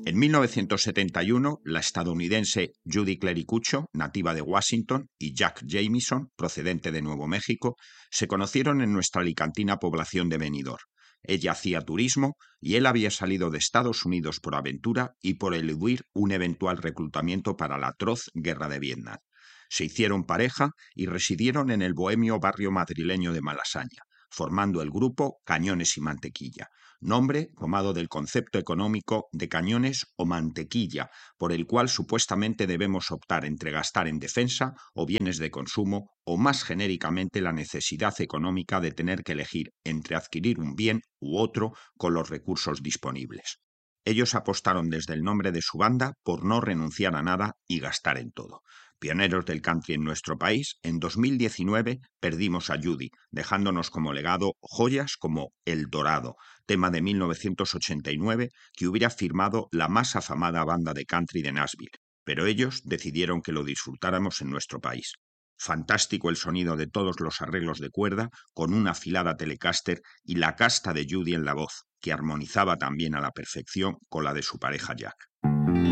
En 1971, la estadounidense Judy Clericucho, nativa de Washington, y Jack Jamieson, procedente de Nuevo México, se conocieron en nuestra alicantina población de Benidorm. Ella hacía turismo y él había salido de Estados Unidos por aventura y por eludir un eventual reclutamiento para la atroz guerra de Vietnam. Se hicieron pareja y residieron en el bohemio barrio madrileño de Malasaña, formando el grupo Cañones y Mantequilla, nombre tomado del concepto económico de cañones o mantequilla, por el cual supuestamente debemos optar entre gastar en defensa o bienes de consumo, o más genéricamente la necesidad económica de tener que elegir entre adquirir un bien u otro con los recursos disponibles. Ellos apostaron desde el nombre de su banda por no renunciar a nada y gastar en todo. Pioneros del country en nuestro país, en 2019 perdimos a Judy, dejándonos como legado joyas como El Dorado, tema de 1989 que hubiera firmado la más afamada banda de country de Nashville, pero ellos decidieron que lo disfrutáramos en nuestro país. Fantástico el sonido de todos los arreglos de cuerda, con una afilada Telecaster y la casta de Judy en la voz, que armonizaba también a la perfección con la de su pareja Jack.